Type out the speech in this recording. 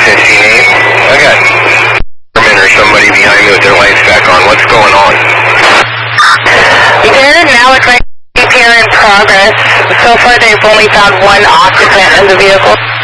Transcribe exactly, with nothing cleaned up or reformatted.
fifteen eight. I got or somebody behind me with their lights back on. What's going on? Lieutenant, now it's repair in progress. So far they've only found one occupant in the vehicle.